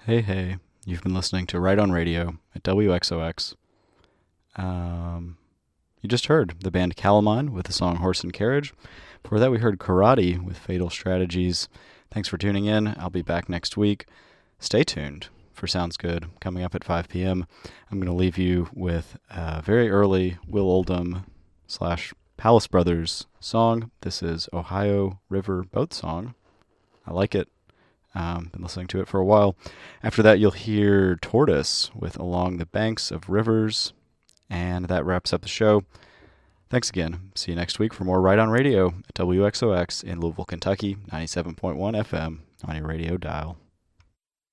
Hey, hey, you've been listening to Right on Radio at WXOX. You just heard the band Calamine with the song Horse and Carriage. Before that, we heard Karate with Fatal Strategies. Thanks for tuning in. I'll be back next week. Stay tuned for Sounds Good coming up at 5 p.m. I'm going to leave you with a very early Will Oldham / Palace Brothers song. This is Ohio River Boat Song. I like it. Been listening to it for a while. After that, you'll hear Tortoise with Along the Banks of Rivers, and that wraps up the show. Thanks again. See you next week for more Right on Radio at WXOX in Louisville, Kentucky, 97.1 FM on your radio dial.